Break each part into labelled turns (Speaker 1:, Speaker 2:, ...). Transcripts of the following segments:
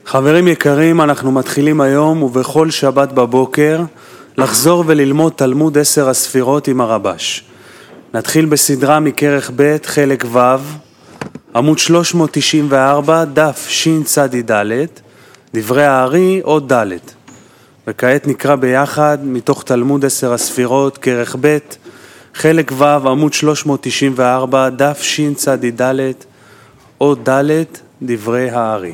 Speaker 1: חברים יקרים, אנחנו מתחילים היום ובכל שבת בבוקר לחזור וללמוד תלמוד 10 הספירות עם הרבש. נתחיל בסדרה מכרך ב' חלק ו', עמוד 394, דף שצ"ד, דברי הארי עוד ד'. וכעת נקרא ביחד מתוך תלמוד 10 הספירות, כרך ב' חלק ו', עמוד 394, דף שצ"ד, עוד ד', דברי הארי.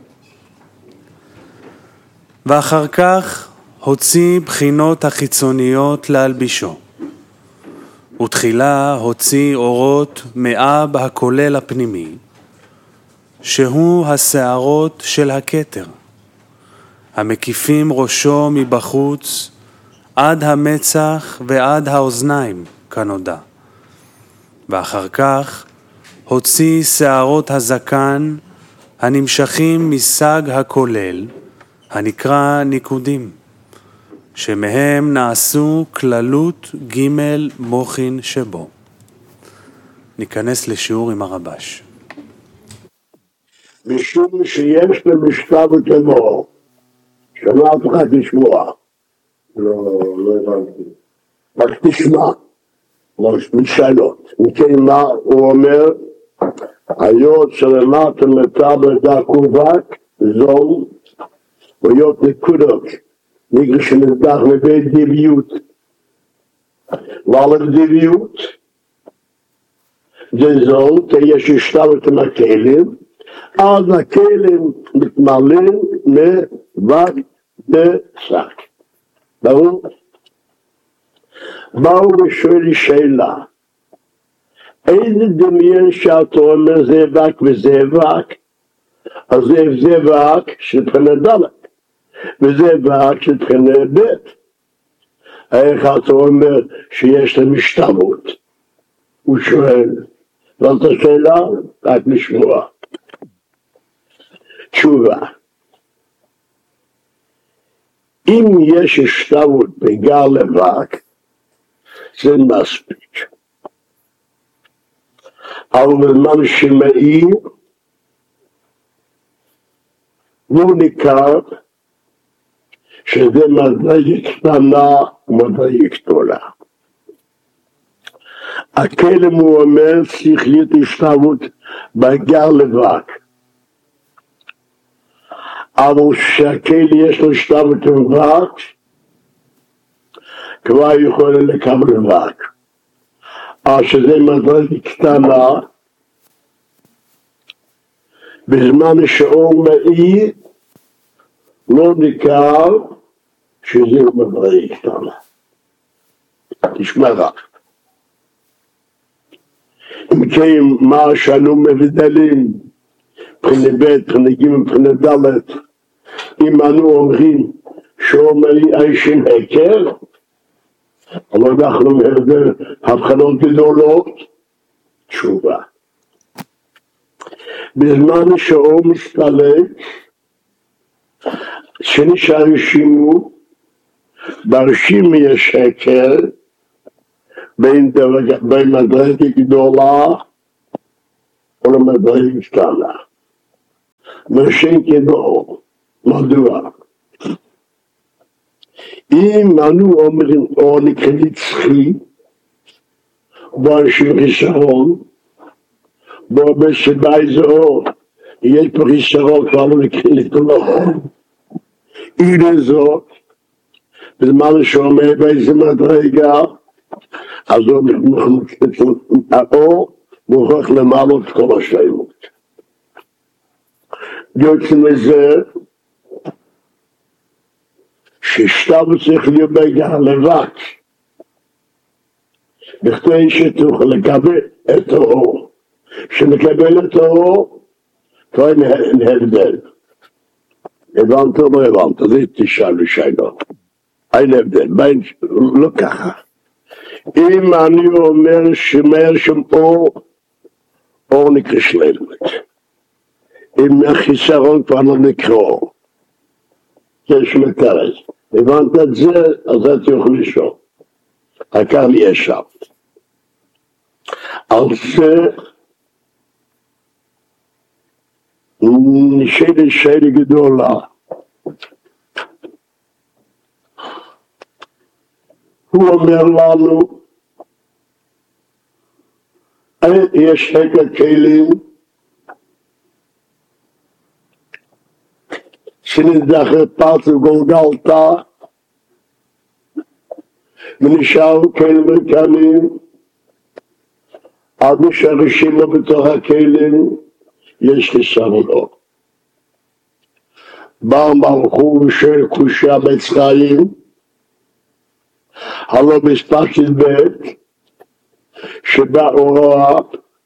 Speaker 1: ואחר כך הוציא בחינות החיצוניות להלבישו. ותחילה הוציא אורות מאב הכולל הפנימי, שהוא השערות של הכתר, המקיפים ראשו מבחוץ עד המצח ועד האוזניים כנודע. ואחר כך הוציא שערות הזקן הנמשכים מסג הכולל, הנקרא ניקודים, שמהם נעשו כללות ג' מוחין שבו. ניכנס לשיעור עם הרבש.
Speaker 2: משום שיש למשכב כמו, שמעת לך תשמוע. לא הבנתי. רק תשמע. משאלות. מכן מה הוא אומר? היות שלמטה מטבל דקובק, זו היות נקודות, נקרא שנדח לבית דביות. ועל הדביות, זה זאת, יש השתלת עם הכלים, אז הכלים מתמלאים מבד בשק. ברור? באו ושואל שאלה, איזה דמיין שאתה אומר זה וק וזה וק? אז זה וק של בחינה ד' וזה וק של בחינה ב'. איך אתה אומר שיש להם השתלמות? הוא שואל, זאת השאלה? רק לשמוע. תשובה, אם יש השתלמות בגל לבק, זה מספיק. אבל בזמן שמאיר, לא ניכר שזה מדרגה קטנה ומדרגה גדולה. הכלם הוא אומר שכלית השתלמות בגל לבק. אבל שהכלי יש לו השתלמות לבק, כבר יכול לקבל לבק. אז שזה מדרגה קטנה, בזמן שאור מאיר, לא ניכר שזה מדרגה קטנה. תשמע רק. אם כן, מה שאנו מבדלים, בחינה ב', בחינה ג', בחינה ד', אם אנו אומרים שאור מאיר אישן הכר, אבל אנחנו מהרבה הבחנות גדולות, תשובה. בזמן שאור מסתלק, שנשאר רשימו, ברשימו יש הכר, בין מדרגה גדולה ולמדרגה קטנה. משן כדאור, מדוע? אם אנו אומרים אור נקרא נצחי, בו אנשים חיסרון, בו בסבי זה אור, יש פה חיסרון כבר לא נקרא לתלון. הנה זאת, בזמן שאומר באיזה מדרגה, אז האור מוכרח למעלות כל השלמות. יוצא מזה, ששתיו צריך להיות בגלל לבק, בכדי שתוכל לקבל את האור. שנקבל את האור, כבר נהבדל. הבנת או לא הבנת? זה תשאל ושאלה. אין הבדל, לא ככה. אם אני אומר שמאיר שם אור נקרא שלמות. אם החיסרון כבר לא נקרא אור. זה שמתרס. הבנת את זה, אז אתה יכול לשאול. העיקר לי ישבת. על זה שאלה גדולה. הוא אומר לנו, יש חקר כלים שנדחת פרץ וגולגלתה ונשארו כלים ריקנים עד שהרשימו בתוך הכלים יש חיסרונות. בא מלכו של קושיה מצרים הלא מספר של בית שבא אורה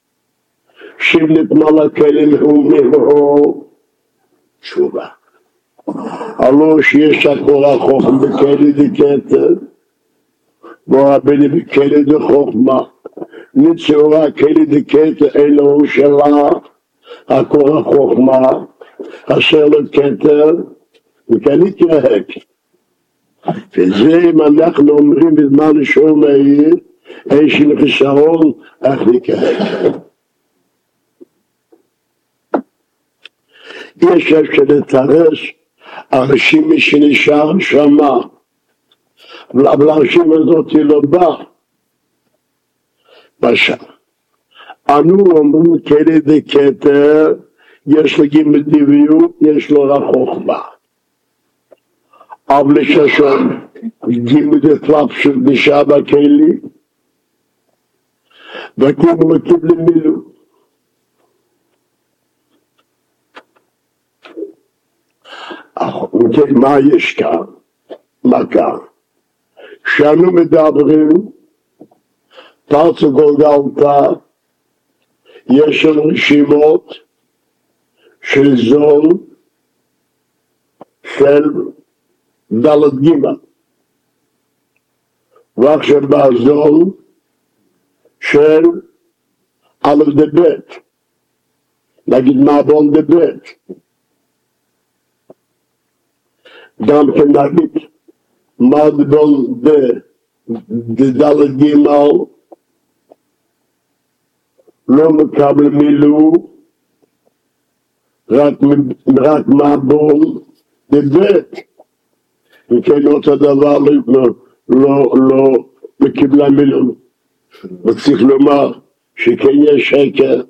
Speaker 2: שנתמלא כלים ומהו תשובה. הלא שיש הקורא חוכם בכלי דקטר ורבני בכלי דחוכמה נצורה כלי דקטר אלוהו שלה הקורא חוכמה אשר לכתר וכן יתרהק. וזה אם אנחנו אומרים בזמן שהוא מהיר יש לי חיסרון איך נתרהק. יש אפשר לתרס אנשים שנשאר שמה אבל האנשים הזאת לא בא בשם. אנו אומרים כלי דקטר יש לו גימל דביות, יש לו רק חוכמה. אבל יש שם גימל דפלאפ של נשאר בכלי וגימל לא קיבל מילוא. מה יש כאן? מה כאן? כשאנו מדברים פרץ וגולגלתה יש שם רשימות של זול של דלת גימל ועכשיו בזול של א' דבית נגיד מעבון דבית גם כן נגיד מעבון דלת גימל לא מקבל מילוא רק מעבון דבית וכן אותו דבר לא מקבלה מילוא. וצריך לומר שכן יש שקר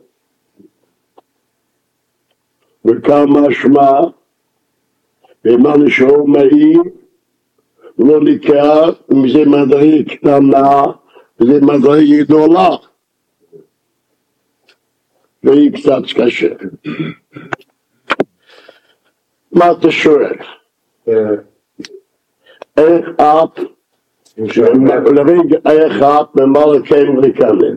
Speaker 2: וכמה משמע ומה שהוא מעיר לא ניכר אם זה מדרגה קטנה וזה מדרגה גדולה והיא קצת קשה. מה אתה שואל? איך את לרגע איך את ממלכים ריקנים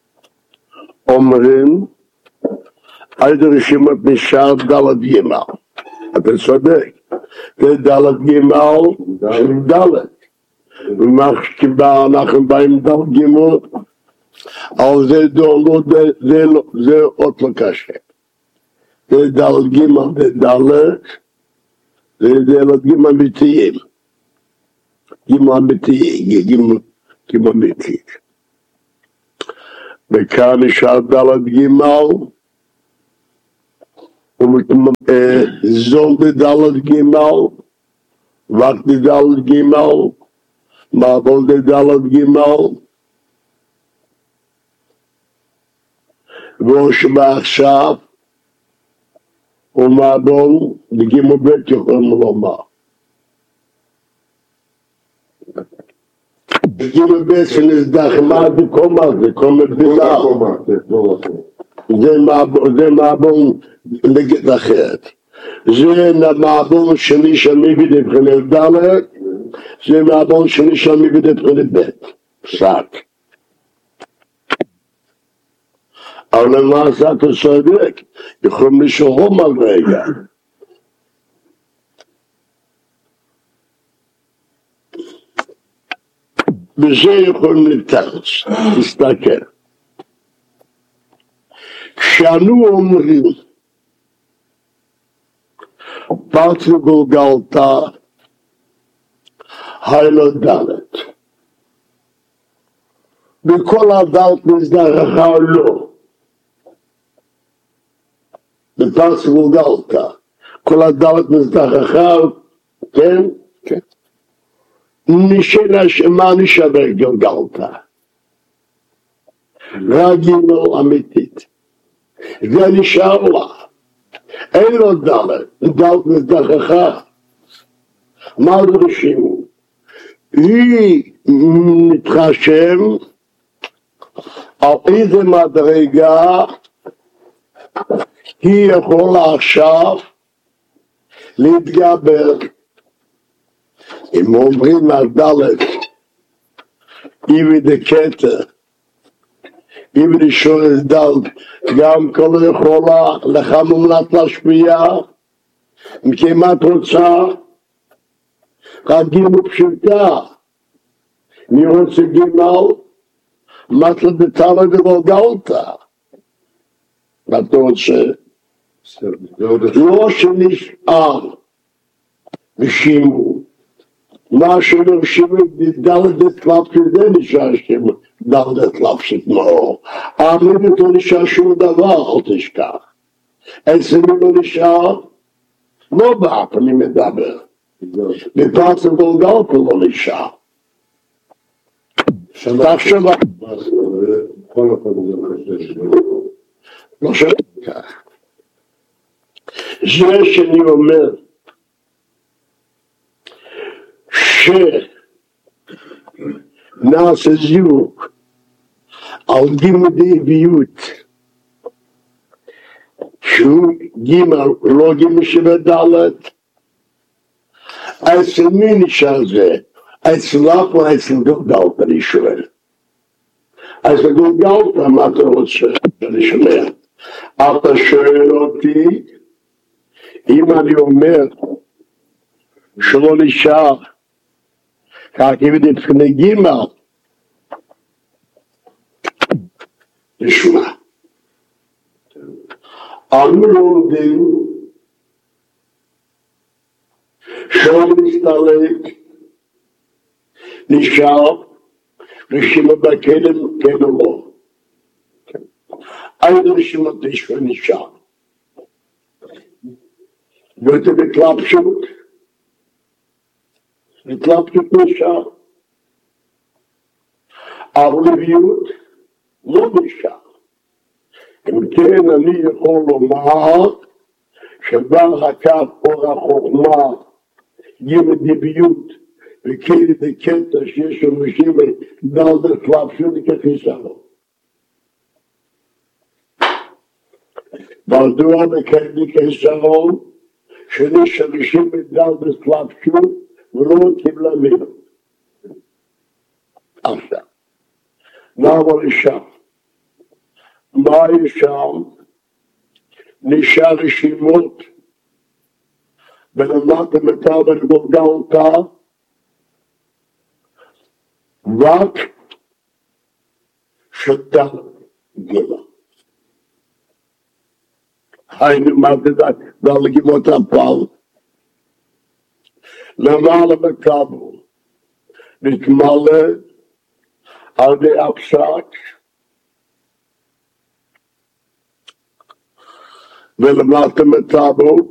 Speaker 2: אומרים עד רשימת נשאר דלת גימל. אתה צודק, זה דלת גימל של דלת ומה שקיבל אנחנו באים דלת גימל אבל זה עוד לא קשה. זה דלת גימל זה דלת זה דלת גימל אמיתיים גימל אמיתיים גימל אמיתיים וכאן נשאר דלת גימל זול דלת גימל וק דלת גימל מעבול דלת גימל ואושמה עכשיו ומעבול בגימל בית יכולים לומר בגימל בית שנסדחמה זה קומה בילה זה מעבול נגד אחרת זה מעבול שני שמי בדבחנת דלת זה מעבול שני שמי בדבחנת בית פסק אבל למעשה אתה צודק יכולים לשאום על רגע בזה יכולים לתרץ תסתכל כשאנו אומרים פרץ וגולגלתה היילו דלת וכל הדלת נזדרחה לא בפרס גולגלתא, כל הדלת מזדחכיו, כן?
Speaker 3: כן.
Speaker 2: מה נשבר גולגלתא? רגיל אמיתית. זה נשאר לה. אין לו דלת, דלת מזדחכה. מה דורשים? היא מתחשם על איזה מדרגה היא יכולה עכשיו להתגבר. אם אומרים הדלת, איבי דקטר, איבי דשורס דלת, גם כל יכולה לך מומלט להשפיע, כמעט רוצה, רק גימל פשוטה, מי רוצה גימל? מתלה דתלה דגולגלתא. מה אתה רוצה? לא שנשאר ושימו. מה שאומר שימו דלת תלף כזה נשאר שימו. דלת תלף שתמרו. האמרת לא נשאר שום דבר, אל תשכח. אצלנו לא נשאר, לא באף אני מדבר. בפרס גולגלתא לא נשאר. תחשוב לא שואל כך. זה שאני אומר שנעשה זיווג על גימל דאביות שהוא גימל לא גימל שבדלת, אצל מי נשאר זה? אצלך או אצל גולגלתא אני שואל. אצל גולגלתא מה אתה רוצה? אני שומע. אתה שואל אותי אם אני אומר שלא נשאר כך אם נתפני גימל, נשמע. אנו לומדים שלא נסתלק נשאר רשימה בכלם כן או לא. איזה רשימה תשווה נשאר. ואתה בתלבשות נשאר. אבל לביאות לא נשאר. אם כן אני יכול לומר שבא הקו אור החוכמה גימל דאביות וכאלה דקטע שיש אנשים דלת תלבשות כחיסרון. מדוע בכאלה כחיסרון שיש אנשים דלת תלבשות ולא קיבלה מילה. עכשיו, נעבור לשם. מה יש שם? נשאר רשימות ולמדת מטר גולגלתא רק שתה גילה. היינו מה זה דל גימות הפעל. למעלה מקבל נתמלא על די הפסק ולמדת מטר